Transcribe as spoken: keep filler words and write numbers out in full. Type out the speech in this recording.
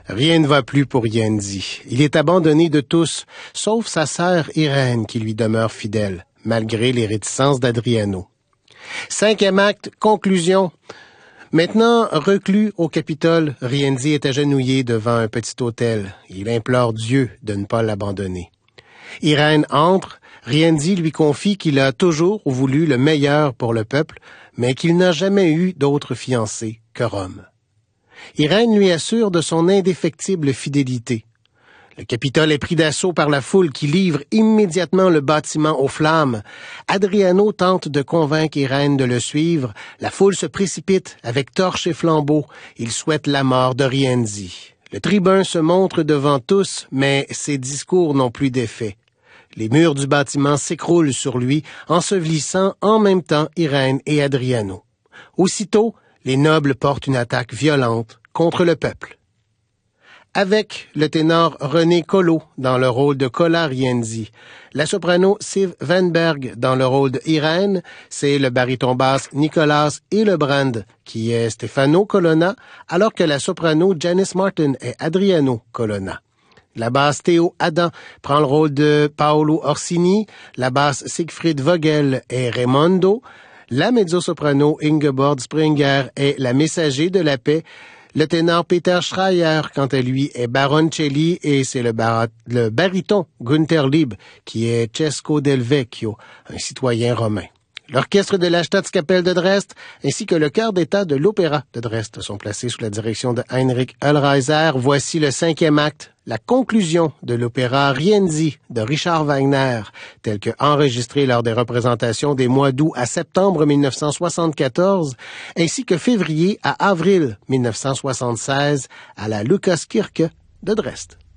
Rien ne va plus pour Rienzi. Il est abandonné de tous, sauf sa sœur Irène qui lui demeure fidèle, malgré les réticences d'Adriano. Cinquième acte, conclusion. Maintenant, reclus au Capitole, Rienzi est agenouillé devant un petit autel. Il implore Dieu de ne pas l'abandonner. Irène entre, Rienzi lui confie qu'il a toujours voulu le meilleur pour le peuple, mais qu'il n'a jamais eu d'autre fiancé que Rome. Irène lui assure de son indéfectible fidélité. Le Capitole est pris d'assaut par la foule qui livre immédiatement le bâtiment aux flammes. Adriano tente de convaincre Irène de le suivre. La foule se précipite avec torches et flambeaux. Il souhaite la mort de Rienzi. Le tribun se montre devant tous, mais ses discours n'ont plus d'effet. Les murs du bâtiment s'écroulent sur lui, ensevelissant en même temps Irène et Adriano. Aussitôt, les nobles portent une attaque violente contre le peuple. Avec le ténor René Collot dans le rôle de Cola Rienzi, la soprano Siv Wennberg dans le rôle de Irène, c'est le baryton basse Nicolas Hillebrand qui est Stefano Colonna, alors que la soprano Janice Martin est Adriano Colonna. La basse Théo Adam prend le rôle de Paolo Orsini, la basse Siegfried Vogel est Raimondo, la mezzo-soprano Ingeborg Springer est la messager de la paix, le ténor Peter Schreier, quant à lui, est Baroncelli et c'est le, bar le baryton Günther Lieb qui est Cesco del Vecchio, un citoyen romain. L'orchestre de la Staatskapelle de Dresde ainsi que le chœur d'État de l'Opéra de Dresde sont placés sous la direction de Heinrich Oelreiser. Voici le cinquième acte, la conclusion de l'opéra Rienzi de Richard Wagner, tel que enregistré lors des représentations des mois d'août à septembre mille neuf cent soixante-quatorze, ainsi que février à avril mille neuf cent soixante-seize à la Lukaskirche de Dresde.